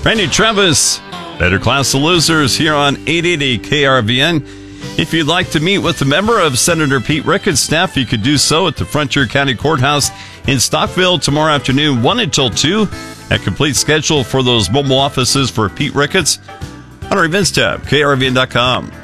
Randy Travis, Better Class of Losers here on 880 KRVN. If you'd like to meet with a member of Senator Pete Ricketts' staff, you could do so at the Frontier County Courthouse in Stockville tomorrow afternoon, 1 until 2. A complete schedule for those mobile offices for Pete Ricketts on our events tab, krvn.com.